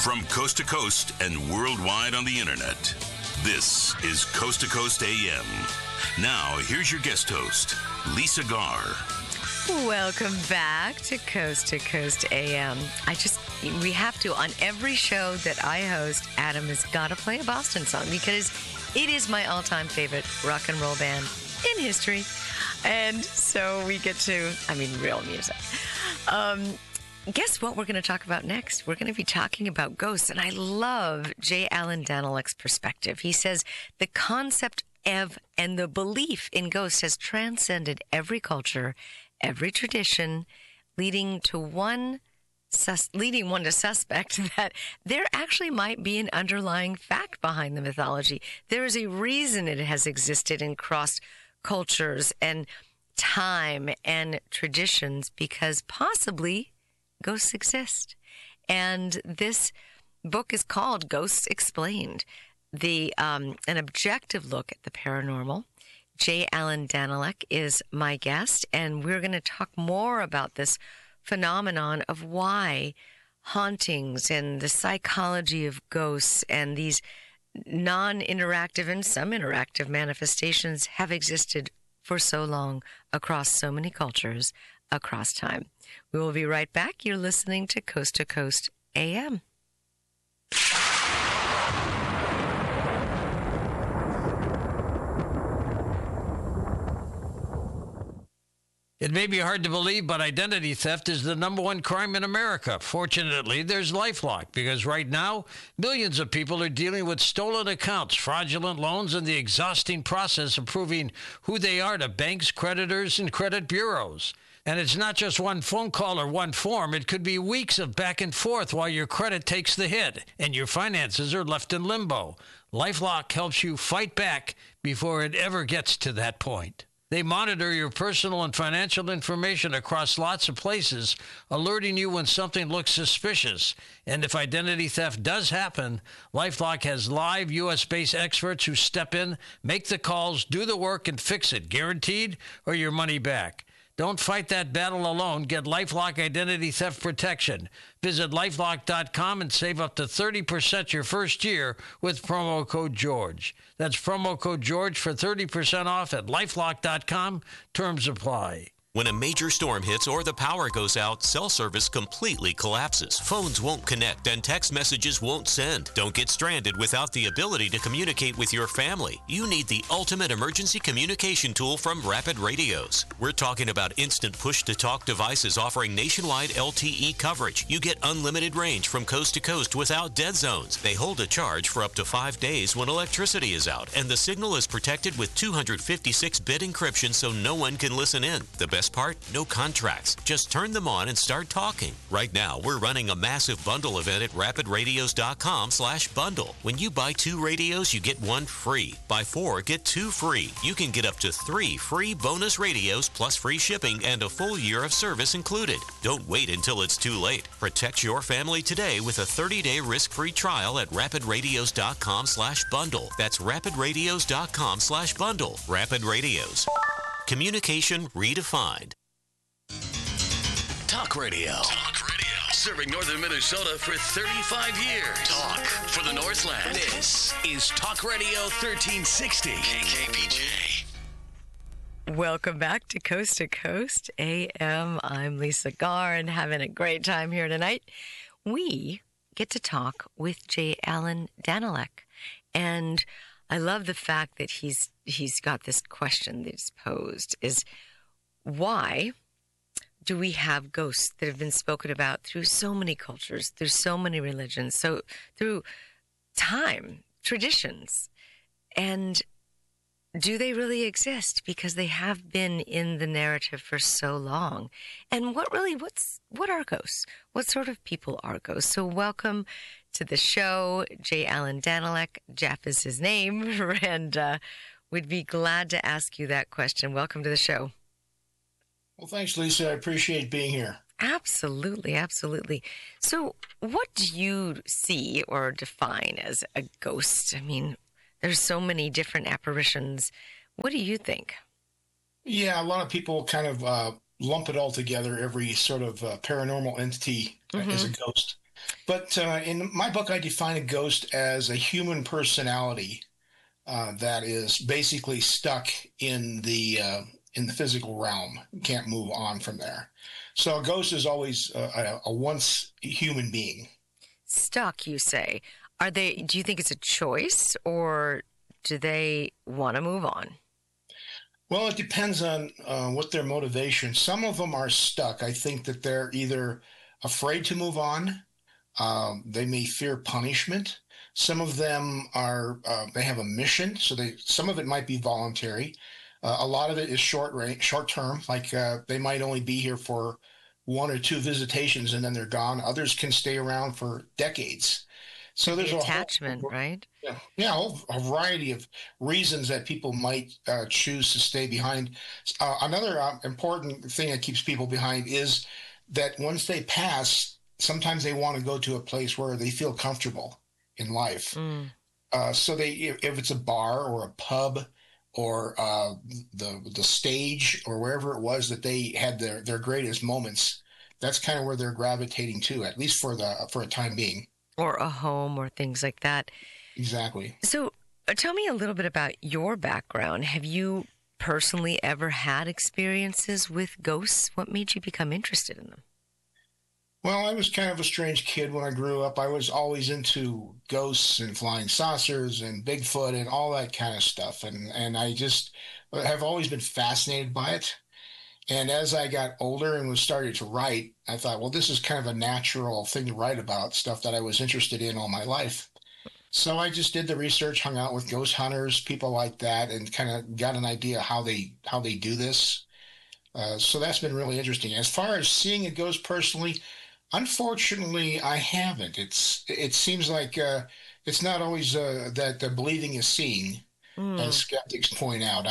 From coast to coast and worldwide on the internet, this is Coast to Coast AM. Now, here's your guest host, Lisa Garr. Welcome back to Coast AM. We have to, on every show that I host, Adam has got to play a Boston song because it is my all-time favorite rock and roll band in history. And so we get to, real music. Guess what we're going to talk about next? We're going to be talking about ghosts. And I love J. Allen Danilek's perspective. He says the concept of and the belief in ghosts has transcended every culture, every tradition, leading one to suspect that there actually might be an underlying fact behind the mythology. There is a reason it has existed and crossed cultures and time and traditions because possibly ghosts exist. And this book is called Ghosts Explained, an objective look at the paranormal. J. Allen Danilek is my guest, and we're going to talk more about this phenomenon of why hauntings and the psychology of ghosts and these non-interactive and some interactive manifestations have existed for so long across so many cultures, across time. We will be right back. You're listening to Coast AM. It may be hard to believe, but identity theft is the number one crime in America. Fortunately, there's LifeLock, because right now, millions of people are dealing with stolen accounts, fraudulent loans, and the exhausting process of proving who they are to banks, creditors, and credit bureaus. And it's not just one phone call or one form. It could be weeks of back and forth while your credit takes the hit and your finances are left in limbo. LifeLock helps you fight back before it ever gets to that point. They monitor your personal and financial information across lots of places, alerting you when something looks suspicious. And if identity theft does happen, LifeLock has live U.S.-based experts who step in, make the calls, do the work, and fix it, guaranteed, or your money back. Don't fight that battle alone. Get LifeLock Identity Theft Protection. Visit LifeLock.com and save up to 30% your first year with promo code GEORGE. That's promo code GEORGE for 30% off at LifeLock.com. Terms apply. When a major storm hits or the power goes out, cell service completely collapses. Phones won't connect and text messages won't send. Don't get stranded without the ability to communicate with your family. You need the ultimate emergency communication tool from Rapid Radios. We're talking about instant push-to-talk devices offering nationwide LTE coverage. You get unlimited range from coast to coast without dead zones. They hold a charge for up to 5 days when electricity is out, and the signal is protected with 256-bit encryption so no one can listen in. The best part? No contracts. Just turn them on and start talking. Right now, we're running a massive bundle event at rapidradios.com/bundle. When you buy 2 radios, you get 1 free. Buy 4, get 2 free. You can get up to 3 free bonus radios plus free shipping and a full year of service included. Don't wait until it's too late. Protect your family today with a 30-day risk-free trial at rapidradios.com/bundle. That's rapidradios.com/bundle. Rapid Radios. Communication redefined. Talk Radio. Talk Radio. Serving northern Minnesota for 35 years. Talk for the Northland. This is Talk Radio 1360. KKPJ. Welcome back to Coast AM. I'm Lisa Garr and having a great time here tonight. We get to talk with J. Allen Danilek. And I love the fact that he's got this question that's posed is why do we have ghosts that have been spoken about through so many cultures, through so many religions, so through time, traditions, and do they really exist? Because they have been in the narrative for so long. And what are ghosts? What sort of people are ghosts? So welcome to the show, J. Allen Danilek. Jeff is his name, and we'd be glad to ask you that question. Welcome to the show. Well, thanks, Lisa. I appreciate being here. Absolutely, absolutely. So what do you see or define as a ghost? I mean, there's so many different apparitions. What do you think? Yeah, a lot of people kind of lump it all together. Every sort of paranormal entity is a ghost. But in my book, I define a ghost as a human personality that is basically stuck in the physical realm, can't move on from there. So a ghost is always a once human being. Stuck, you say. Are they? Do you think it's a choice, or do they want to move on? Well, it depends on what their motivation. Some of them are stuck. I think that they're either afraid to move on. They may fear punishment. Some of them are they have a mission, so some of it might be voluntary. A lot of it is short term, like they might only be here for one or two visitations and then they're gone. Others can stay around for decades. So there's The attachment, right? A variety of reasons that people might choose to stay behind. Another important thing that keeps people behind is that once they pass, sometimes they want to go to a place where they feel comfortable in life. So if it's a bar or a pub or the stage or wherever it was that they had their greatest moments, that's kind of where they're gravitating to, at least for a time being. Or a home or things like that. Exactly. So tell me a little bit about your background. Have you personally ever had experiences with ghosts? What made you become interested in them? Well, I was kind of a strange kid when I grew up. I was always into ghosts and flying saucers and Bigfoot and all that kind of stuff. And I just have always been fascinated by it. And as I got older and was starting to write, I thought, well, this is kind of a natural thing to write about, stuff that I was interested in all my life. So I just did the research, hung out with ghost hunters, people like that, and kind of got an idea how they do this. So that's been really interesting. As far as seeing a ghost personally, unfortunately, I haven't. It seems like it's not always that the believing is seeing, as skeptics point out.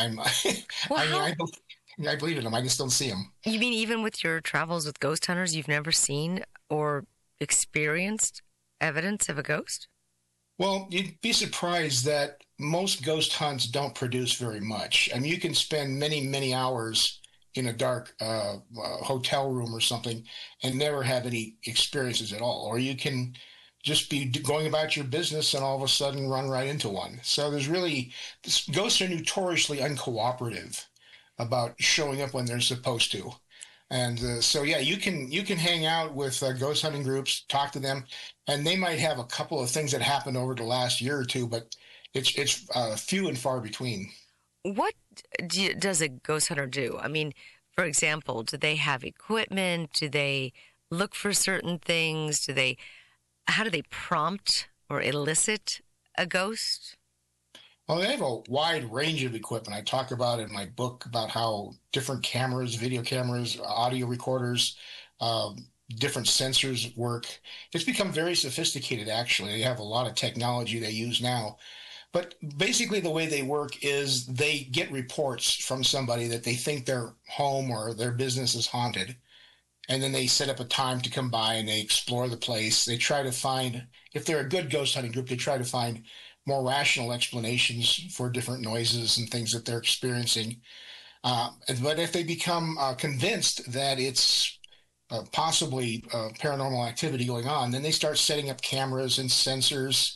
I believe in them. I just don't see them. You mean even with your travels with ghost hunters, you've never seen or experienced evidence of a ghost? Well, you'd be surprised that most ghost hunts don't produce very much. I mean, you can spend many, many hours in a dark hotel room or something and never have any experiences at all. Or you can just be going about your business and all of a sudden run right into one. So ghosts are notoriously uncooperative about showing up when they're supposed to. And so, yeah, you can hang out with ghost hunting groups, talk to them, and they might have a couple of things that happened over the last year or two, but it's few and far between. What does a ghost hunter do? I mean, for example, do they have equipment? Do they look for certain things? How do they prompt or elicit a ghost? Well, they have a wide range of equipment. I talk about in my book about how different cameras, video cameras, audio recorders, different sensors work. It's become very sophisticated, actually. They have a lot of technology they use now. But basically the way they work is they get reports from somebody that they think their home or their business is haunted. And then they set up a time to come by and they explore the place. They try to find, if they're a good ghost hunting group, they try to find more rational explanations for different noises and things that they're experiencing. But if they become convinced that it's possibly paranormal activity going on, then they start setting up cameras and sensors.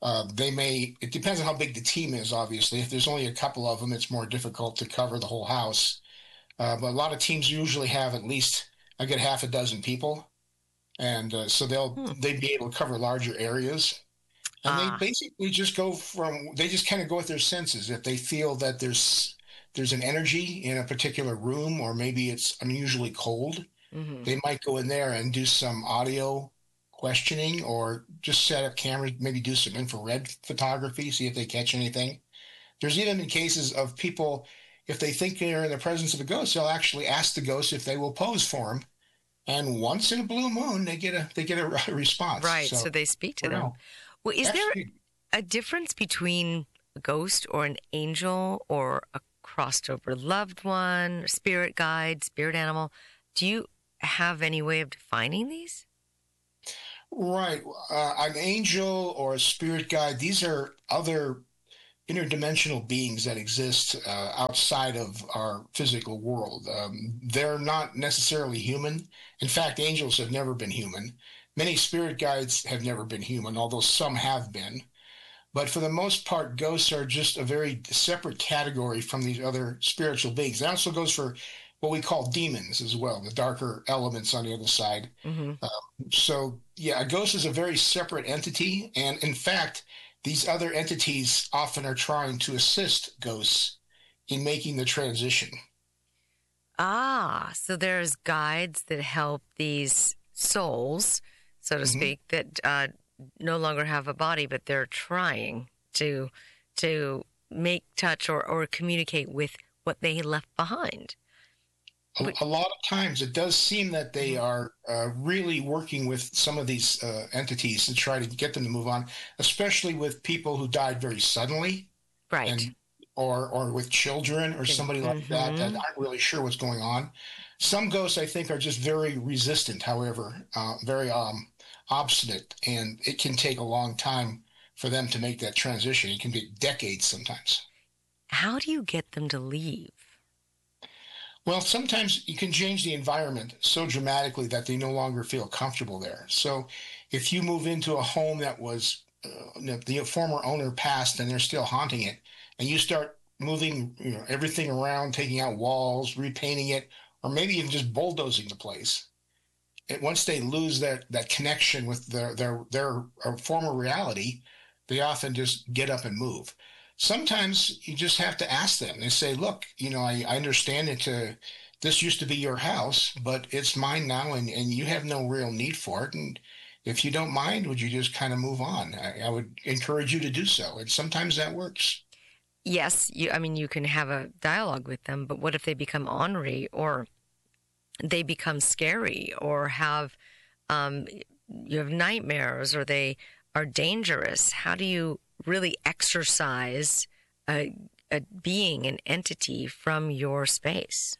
It depends on how big the team is, obviously. If there's only a couple of them, it's more difficult to cover the whole house. But a lot of teams usually have at least a good half a dozen people. And so they'd be able to cover larger areas. And they basically just they just kind of go with their senses. If they feel that there's an energy in a particular room, or maybe it's unusually cold, they might go in there and do some audio questioning, or just set up cameras, maybe do some infrared photography, see if they catch anything. There's even been cases of people, if they think they're in the presence of a ghost, they'll actually ask the ghost if they will pose for them. And once in a blue moon, they get a response. Right, so they speak to them. Well, is there a difference between a ghost or an angel or a crossed over loved one, spirit guide, spirit animal? Do you have any way of defining these? Right. An angel or a spirit guide, these are other interdimensional beings that exist outside of our physical world. They're not necessarily human. In fact, angels have never been human. Many spirit guides have never been human, although some have been. But for the most part, ghosts are just a very separate category from these other spiritual beings. That also goes for what we call demons as well, the darker elements on the other side. Mm-hmm. So, yeah, a ghost is a very separate entity. And in fact, these other entities often are trying to assist ghosts in making the transition. Ah, so there's guides that help these souls, so to speak, that no longer have a body, but they're trying to make touch or communicate with what they left behind. A lot of times it does seem that they are really working with some of these entities to try to get them to move on, especially with people who died very suddenly. Right. And, or with children or somebody like that aren't really sure what's going on. Some ghosts, I think, are just very resistant, however, very obstinate, and it can take a long time for them to make that transition. It can be decades sometimes. How do you get them to leave? Well, sometimes you can change the environment so dramatically that they no longer feel comfortable there. So if you move into a home that was the former owner passed and they're still haunting it, and you start moving everything around, taking out walls, repainting it, or maybe even just bulldozing the place, once they lose that connection with their former reality, they often just get up and move. Sometimes you just have to ask them. They say, look, I understand that this used to be your house, but it's mine now, and you have no real need for it. And if you don't mind, would you just kind of move on? I would encourage you to do so. And sometimes that works. Yes, you can have a dialogue with them, but what if they become ornery, or they become scary, or you have nightmares, or they are dangerous? How do you really exorcise a being, an entity from your space?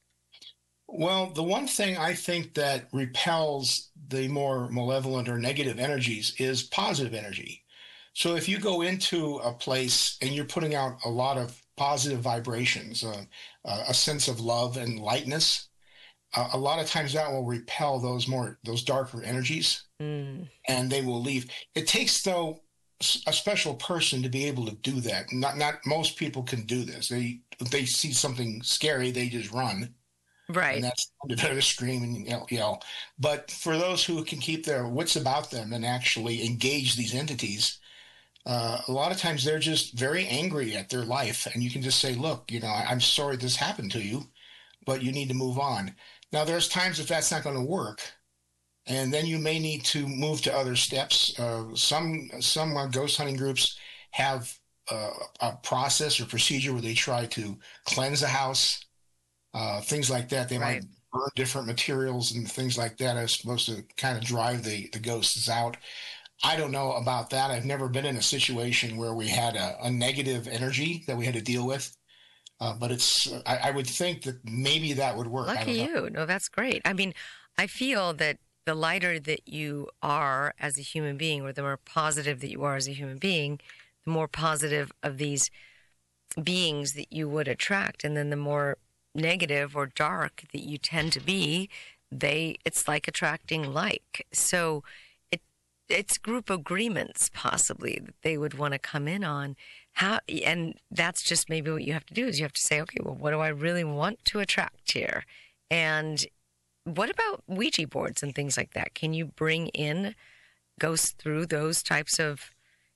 Well, the one thing I think that repels the more malevolent or negative energies is positive energy. So if you go into a place and you're putting out a lot of positive vibrations, a sense of love and lightness, a lot of times that will repel those darker energies, and they will leave. It takes, though, a special person to be able to do that. Not most people can do this. If they see something scary, they just run. Right. And that's to scream and yell. But for those who can keep their wits about them and actually engage these entities, a lot of times they're just very angry at their life. And you can just say, look, I'm sorry this happened to you, but you need to move on. Now, there's times if that's not going to work, and then you may need to move to other steps. Some ghost hunting groups have a process or procedure where they try to cleanse the house, things like that. They might burn different materials and things like that are supposed to kind of drive the ghosts out. I don't know about that. I've never been in a situation where we had a negative energy that we had to deal with. But I would think that maybe that would work. Lucky you. No, that's great. I feel that the lighter that you are as a human being, or the more positive that you are as a human being, the more positive of these beings that you would attract. And then the more negative or dark that you tend to be, it's like attracting like. So it's group agreements possibly that they would want to come in on. And that's just maybe what you have to do, is you have to say, okay, well, what do I really want to attract here? And what about Ouija boards and things like that? Can you bring in ghosts through those types of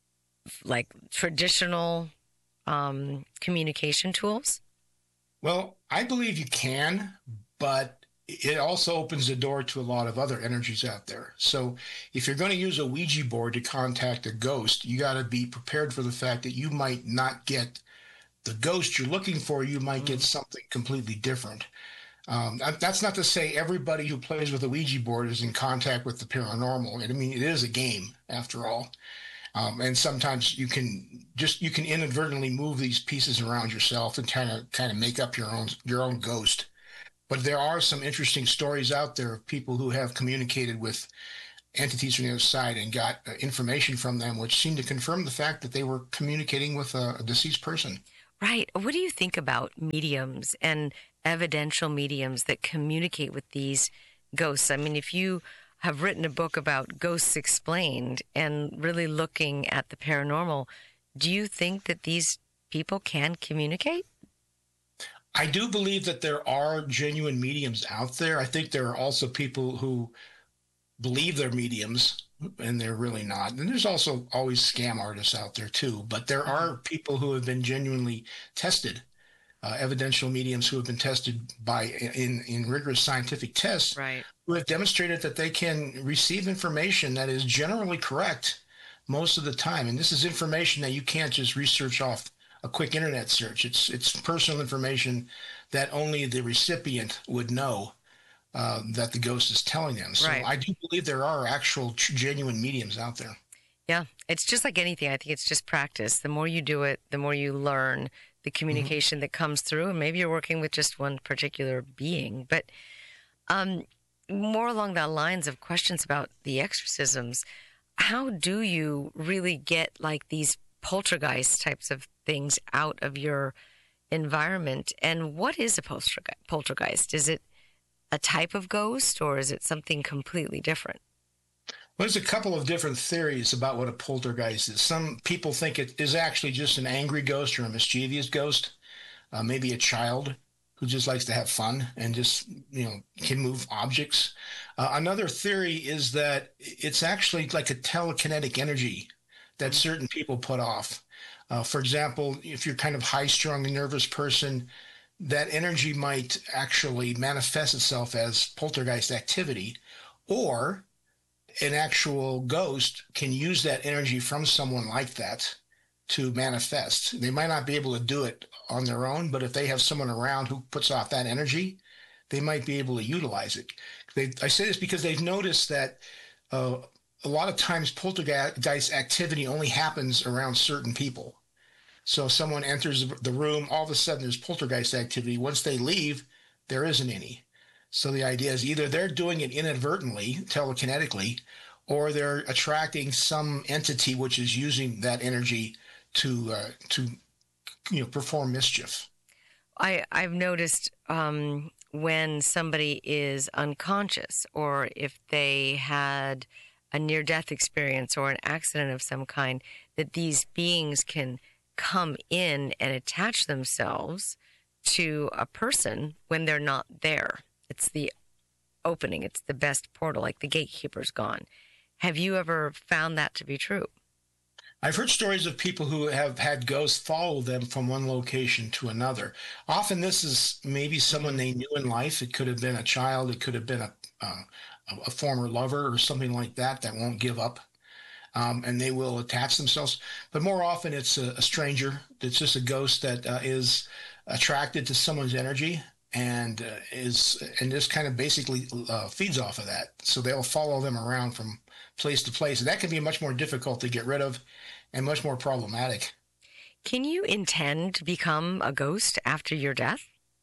traditional communication tools? Well, I believe you can, but it also opens the door to a lot of other energies out there. So if you're going to use a Ouija board to contact a ghost, you got to be prepared for the fact that you might not get the ghost you're looking for. You might get something completely different. That's not to say everybody who plays with a Ouija board is in contact with the paranormal. It is a game after all. And sometimes you can inadvertently move these pieces around yourself and kind of make up your own ghost. But there are some interesting stories out there of people who have communicated with entities from the other side and got information from them, which seemed to confirm the fact that they were communicating with a deceased person. Right. What do you think about mediums and evidential mediums that communicate with these ghosts? If you have written a book about Ghosts Explained and really looking at the paranormal. Do you think that these people can communicate? I do believe that there are genuine mediums out there. I think there are also people who believe they're mediums and they're really not. And there's also always scam artists out there too. But there are people who have been genuinely tested, evidential mediums who have been tested in rigorous scientific tests, Right. who have demonstrated that they can receive information that is generally correct most of the time. And this is information that you can't just research off a quick internet search. It's personal information that only the recipient would know that the ghost is telling them. So Right. I do believe there are actual genuine mediums out there. Yeah, it's just like anything. I think it's just practice. The more you do it, the more you learn the communication that comes through. And maybe you're working with just one particular being. But more along the lines of questions about the exorcisms, how do you really get like these poltergeist types of things out of your environment? And what is a poltergeist? Is it a type of ghost or is it something completely different? Well, there's a couple of different theories about what a poltergeist is. Some people think it is actually just an angry ghost or a mischievous ghost, maybe a child who just likes to have fun and just, can move objects. Another theory is that it's actually like a telekinetic energy that certain people put off. For example, if you're kind of high-strung and nervous person, that energy might actually manifest itself as poltergeist activity, or an actual ghost can use that energy from someone like that to manifest. They might not be able to do it on their own, but if they have someone around who puts off that energy, they might be able to utilize it. I say this because they've noticed that a lot of times poltergeist activity only happens around certain people. So if someone enters the room, all of a sudden there's poltergeist activity. Once they leave, there isn't any. So the idea is either they're doing it inadvertently, telekinetically, or they're attracting some entity which is using that energy to perform mischief. I've noticed when somebody is unconscious, or if they had a near-death experience or an accident of some kind, that these beings can come in and attach themselves to a person when they're not there. It's the opening. It's the best portal, like the gatekeeper's gone. Have you ever found that to be true? I've heard stories of people who have had ghosts follow them from one location to another. Often this is maybe someone they knew in life. It could have been a child. It could have been a former lover or something like that won't give up. And they will attach themselves. But more often it's a stranger. It's just a ghost that is attracted to someone's energy and just kind of basically feeds off of that. So they'll follow them around from place to place. And that can be much more difficult to get rid of and much more problematic. Can you intend to become a ghost after your death?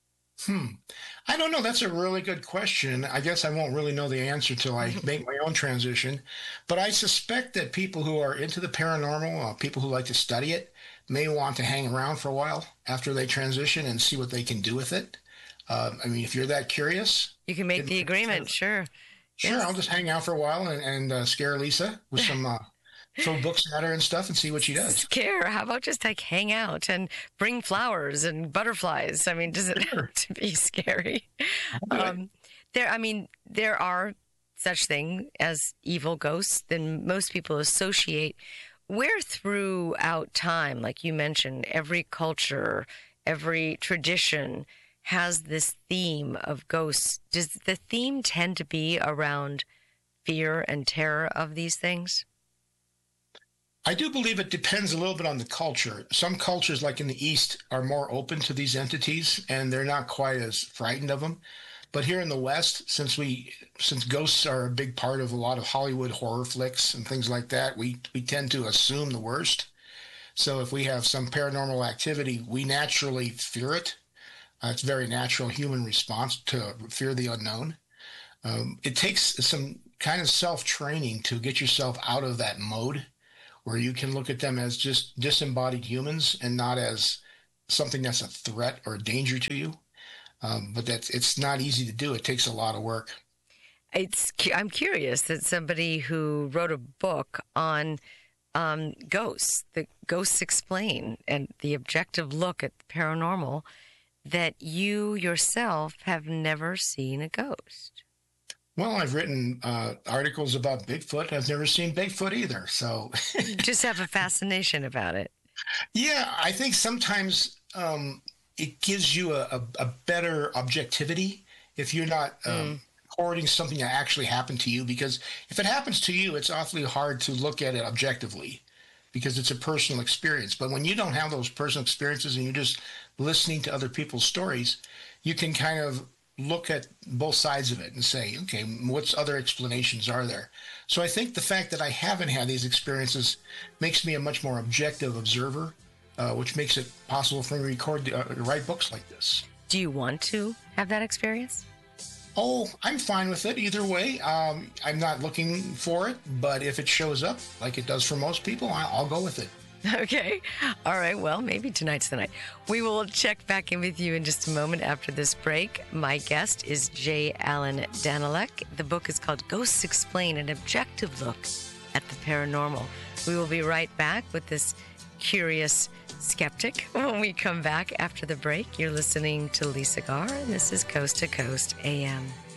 I don't know. That's a really good question. I guess I won't really know the answer till I make my own transition. But I suspect that people who are into the paranormal, people who like to study it, may want to hang around for a while after they transition and see what they can do with it. If you're that curious, you can make the agreement. Sure. Sure. Yes. I'll just hang out for a while and scare Lisa with some throw books at her and stuff and see what she does. Scare? How about just like hang out and bring flowers and butterflies? I mean, does it have to be scary? There are such things as evil ghosts that most people associate. Where throughout time, like you mentioned, every culture, every tradition has this theme of ghosts. Does the theme tend to be around fear and terror of these things? I do believe it depends a little bit on the culture. Some cultures, like in the East, are more open to these entities, and they're not quite as frightened of them. But here in the West, since ghosts are a big part of a lot of Hollywood horror flicks and things like that, we tend to assume the worst. So if we have some paranormal activity, we naturally fear it. It's a very natural human response to fear the unknown. It takes some kind of self-training to get yourself out of that mode where you can look at them as just disembodied humans and not as something that's a threat or a danger to you. But it's not easy to do. It takes a lot of work. I'm curious that somebody who wrote a book on ghosts, the Ghosts Explain, and the objective look at the paranormal, that you yourself have never seen a ghost. Well, I've written articles about Bigfoot. I've never seen Bigfoot either. So you just have a fascination about it. Yeah, I think sometimes it gives you a better objectivity if you're not recording something that actually happened to you. Because if it happens to you, it's awfully hard to look at it objectively because it's a personal experience. But when you don't have those personal experiences and you're just listening to other people's stories, you can kind of look at both sides of it and say, okay, what's other explanations are there? So I think the fact that I haven't had these experiences makes me a much more objective observer, which makes it possible for me to write books like this. Do you want to have that experience? Oh, I'm fine with it either way. I'm not looking for it, but if it shows up like it does for most people, I'll go with it. Okay. All right. Well, maybe tonight's the night. We will check back in with you in just a moment after this break. My guest is J. Allen Danilek. The book is called Ghosts Explain, an objective look at the paranormal. We will be right back with this curious skeptic when we come back after the break. You're listening to Lisa Garr, and this is Coast to Coast AM.